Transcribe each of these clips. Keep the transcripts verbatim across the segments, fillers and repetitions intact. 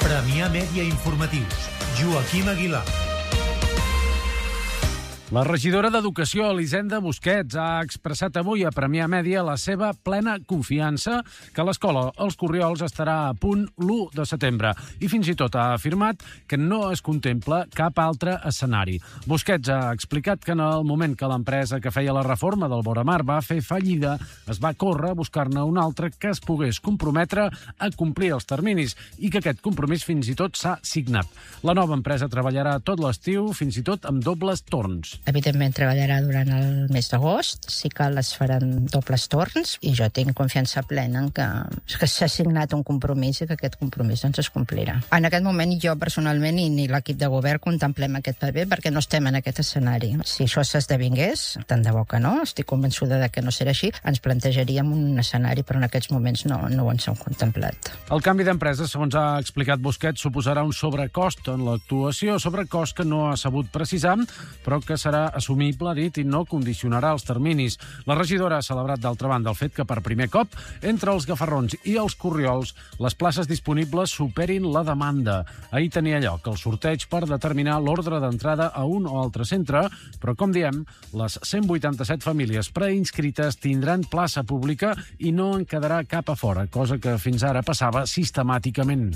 Premià Mèdia Informatius. Joaquim Aguilar. La regidora d'Educació, Elisenda Busquets, ha expressat avui a Premià Mèdia la seva plena confiança que l'escola Els Corriols estarà a punt l'u de setembre i fins i tot ha afirmat que no es contempla cap altre escenari. Busquets ha explicat que en el moment que l'empresa que feia la reforma del Voramar va fer fallida, es va córrer a buscar-ne un altre que es pogués comprometre a complir els terminis i que aquest compromís fins i tot s'ha signat. La nova empresa treballarà tot l'estiu, fins i tot amb dobles torns. Evidentment treballarà durant el mes d'agost, sí que les faran dobles torns i jo tinc confiança plena en que, que s'ha signat un compromís i que aquest compromís doncs, es complirà. En aquest moment jo personalment i ni l'equip de govern contemplem aquest paper perquè no estem en aquest escenari. Si això s'esdevingués, tant de bo que no, estic convençuda de que no serà així, ens plantejaríem un escenari, però en aquests moments no, no ho ens hem contemplat. El canvi d'empresa, segons ha explicat Busquets, suposarà un sobrecost en l'actuació, sobrecost que no ha sabut precisar, però que serà assumible, ha dit, i no condicionarà els terminis. La regidora ha celebrat, d'altra banda, el fet que per primer cop, entre els Gafarrons i els Corriols, les places disponibles superin la demanda. Ahir tenia lloc el sorteig per determinar l'ordre d'entrada a un o altre centre, però, com diem, les cent vuitanta-set famílies preinscrites tindran plaça pública i no en quedarà cap a fora, cosa que fins ara passava sistemàticament.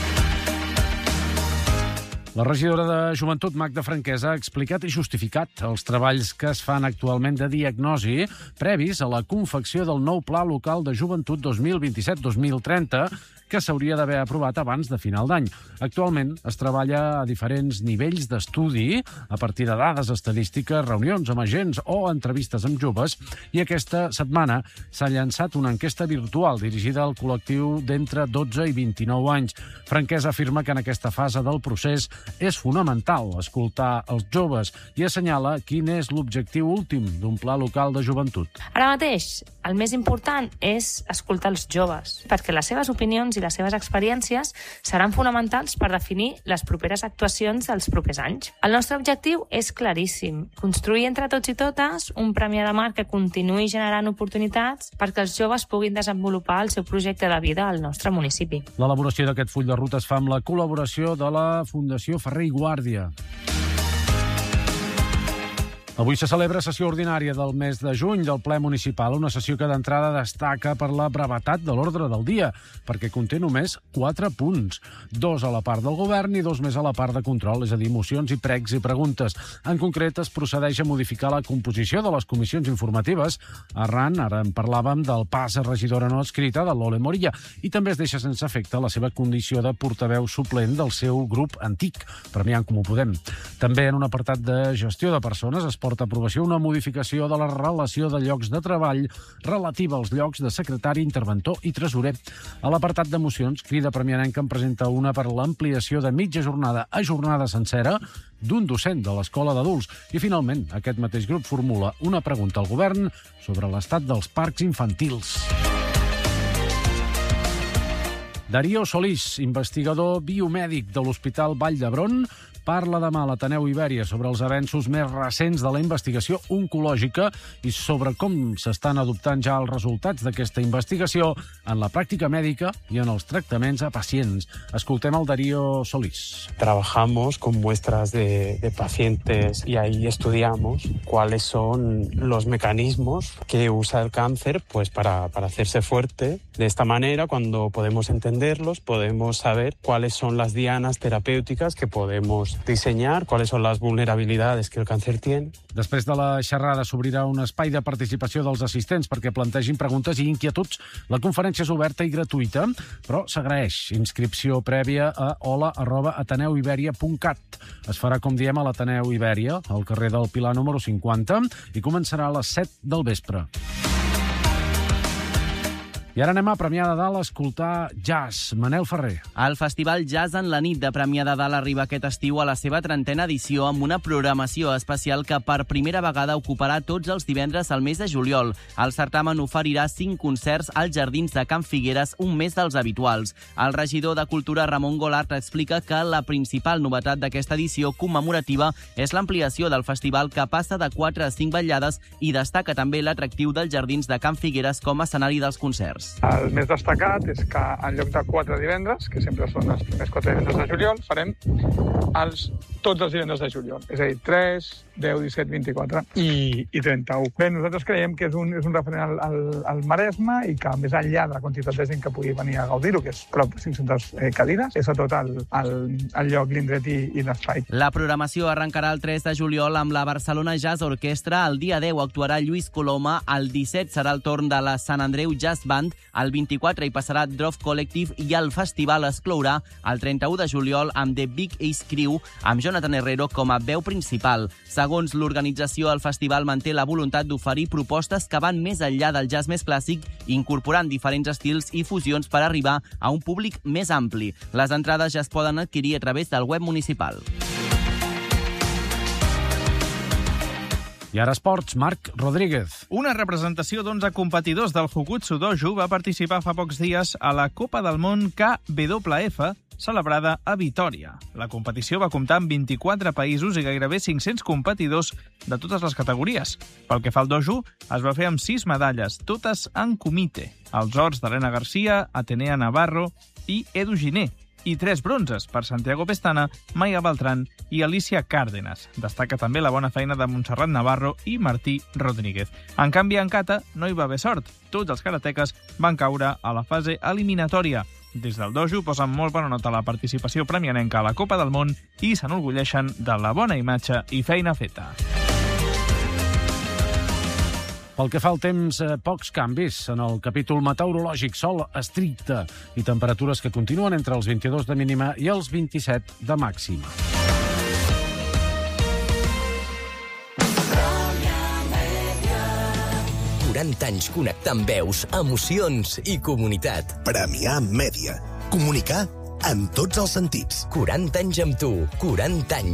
La regidora de Joventut, Magda Franquesa, ha explicat i justificat els treballs que es fan actualment de diagnosi previs a la confecció del nou Pla Local de Joventut dos mil vint-i-set dos mil trenta, que s'hauria d'haver aprovat abans de final d'any. Actualment es treballa a diferents nivells d'estudi, a partir de dades estadístiques, reunions amb agents o entrevistes amb joves, i aquesta setmana s'ha llançat una enquesta virtual dirigida al col·lectiu d'entre dotze i vint-i-nou anys. Franquesa afirma que en aquesta fase del procés és fonamental escoltar els joves i assenyala quin és l'objectiu últim d'un pla local de joventut. Ara mateix, el més important és escoltar els joves, perquè les seves opinions i les seves experiències seran fonamentals per definir les properes actuacions dels propers anys. El nostre objectiu és claríssim, construir entre tots i totes un Premià de Mar que continuï generant oportunitats perquè els joves puguin desenvolupar el seu projecte de vida al nostre municipi. L'elaboració d'aquest full de ruta es fa amb la col·laboració de la Fundació Ferrer i Guàrdia. Avui se celebra sessió ordinària del mes de juny del ple municipal, una sessió que d'entrada destaca per la brevetat de l'ordre del dia, perquè conté només quatre punts, dos a la part del govern i dos més a la part de control, és a dir, mocions i pregs i preguntes. En concret, es procedeix a modificar la composició de les comissions informatives, arran, ara en parlàvem, del pas a regidora no escrita de l'Ole Morilla, i també es deixa sense efecte la seva condició de portaveu suplent del seu grup antic, Premià en Comú Podem. També en un apartat de gestió de persones es porta a aprovació una modificació de la relació de llocs de treball relativa als llocs de secretari, interventor i tresorer. A l'apartat de mocions, Crida Premianenca en presenta una per l'ampliació de mitja jornada a jornada sencera d'un docent de l'escola d'adults. I, finalment, aquest mateix grup formula una pregunta al govern sobre l'estat dels parcs infantils. Darío Solís, investigador biomèdic de l'Hospital Vall d'Hebron, parla demà a l'Ateneu Ibèria sobre els avenços més recents de la investigació oncològica i sobre com s'estan adoptant ja els resultats d'aquesta investigació en la pràctica mèdica i en els tractaments a pacients. Escoltem el Darío Solís. Trabajamos con muestras de, de pacientes y ahí estudiamos cuáles son los mecanismos que usa el cáncer pues para, para hacerse fuerte. De esta manera, cuando podemos entenderlos, podemos saber cuáles son las dianas terapéuticas que podemos diseñar, cuáles son las vulnerabilidades que el cáncer tiene. Després de la xerrada s'obrirà un espai de participació dels assistents perquè plantegin preguntes i inquietuds. La conferència és oberta i gratuïta, però s'agraeix inscripció prèvia a hola arroba ateneuiberia punt cat. Es farà, com diem, a l'Ateneu Ibèria, al carrer del Pilar número cinquanta, i començarà a les set del vespre. I ara anem a Premià de Dalt a escoltar jazz. Manel Ferrer. El Festival Jazz en la nit de Premià de Dalt arriba aquest estiu a la seva trentena edició amb una programació especial que per primera vegada ocuparà tots els divendres al mes de juliol. El certamen oferirà cinc concerts als Jardins de Can Figueres, un mes dels habituals. El regidor de Cultura, Ramon Golart, explica que la principal novetat d'aquesta edició commemorativa és l'ampliació del festival que passa de quatre a cinc vetllades i destaca també l'atractiu dels Jardins de Can Figueres com a escenari dels concerts. divendres. El més destacat és que en lloc de quatre divendres, que sempre són els primers quatre divendres de juliol, farem els, tots els divendres de juliol. És a dir, tres, deu, disset, vint-i-quatre i, i trenta-u. Bé, nosaltres creiem que és un, és un referent al, al, al Maresme i que més enllà de la quantitat de gent que pugui venir a gaudir-ho, que és prop de cinc-centes eh, cadires, és a tot el, el, el lloc, l'indret i, i l'espai. La programació arrencarà el tres de juliol amb la Barcelona Jazz Orquestra. El dia deu actuarà Lluís Coloma. El disset serà el torn de la Sant Andreu Jazz Band. El vint-i-quatre hi passarà Drove Collective i el festival es clourà el trenta-u de juliol amb The Big Ace Crew, amb Jonathan Herrero com a veu principal. Segons l'organització, el festival manté la voluntat d'oferir propostes que van més enllà del jazz més clàssic, incorporant diferents estils i fusions per arribar a un públic més ampli. Les entrades ja es poden adquirir a través del web municipal. I ara esports, Marc Rodríguez. Una representació d'onze competidors del Jujutsu Dojo va participar fa pocs dies a la Copa del Món K W F, celebrada a Vitòria. La competició va comptar amb vint-i-quatre països i gairebé cinc-cents competidors de totes les categories. Pel que fa al dojo, es va fer amb sis medalles, totes en comitè. Els ors d'Helena Garcia, Atenea Navarro i Edu Giner, i tres bronzes per Santiago Pestana, Maia Beltrán i Alicia Cárdenas. Destaca també la bona feina de Montserrat Navarro i Martí Rodríguez. En canvi, en kata no hi va haver sort. Tots els karateques van caure a la fase eliminatòria. Des del dojo posen molt bona nota la participació premianenca a la Copa del Món i s'enorgulleixen de la bona imatge i feina feta. Pel que fa al temps, eh, pocs canvis en el capítol meteorològic. Sol estricte i temperatures que continuen entre els vint-i-dos de mínima i els vint-i-set de màxima. quaranta anys connectant veus, emocions i comunitat. Premià Mèdia. Comunicar en tots els sentits. quaranta anys amb tu, quaranta anys